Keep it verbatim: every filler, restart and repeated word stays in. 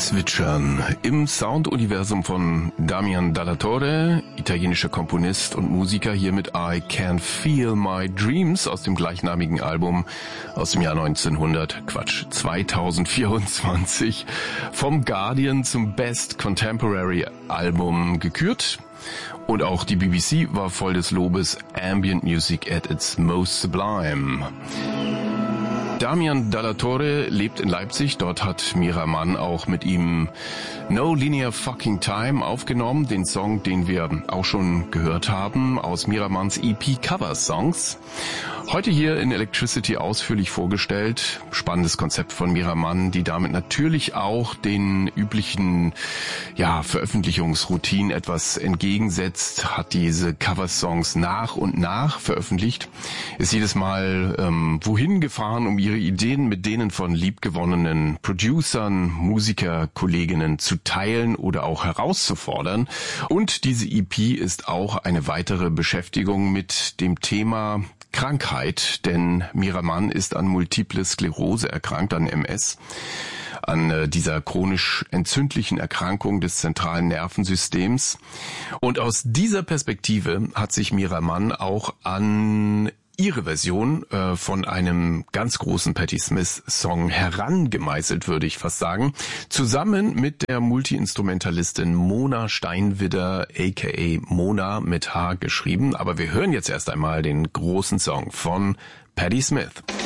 Zwitschern im Sounduniversum von Damian Dalla Torre, italienischer Komponist und Musiker, hier mit I Can Feel My Dreams aus dem gleichnamigen Album aus dem Jahr neunzehnhundert, Quatsch, zweitausendvierundzwanzig, vom Guardian zum Best Contemporary Album gekürt. Und auch die B B C war voll des Lobes, Ambient Music at its most sublime. Damian Dalla Torre lebt in Leipzig, dort hat Mira Mann auch mit ihm No Linear Fucking Time aufgenommen, den Song, den wir auch schon gehört haben, aus Mira Manns E P Cover Songs. Heute hier in Electricity ausführlich vorgestellt, spannendes Konzept von Mira Mann, die damit natürlich auch den üblichen ja, Veröffentlichungsroutinen etwas entgegensetzt, hat diese Cover-Songs nach und nach veröffentlicht, ist jedes Mal ähm, wohin gefahren, um ihre Ideen mit denen von liebgewonnenen Producern, Musiker, Kolleginnen zu teilen oder auch herauszufordern. Und diese E P ist auch eine weitere Beschäftigung mit dem Thema Krankheit, denn Mira Mann ist an Multiple Sklerose erkrankt, an M S, an äh, dieser chronisch entzündlichen Erkrankung des zentralen Nervensystems. Und aus dieser Perspektive hat sich Mira Mann auch an ihre Version äh, von einem ganz großen Patti Smith-Song herangemeißelt, würde ich fast sagen, zusammen mit der Multi-Instrumentalistin Mona Steinwidder, aka Mona mit H geschrieben. Aber wir hören jetzt erst einmal den großen Song von Patti Smith.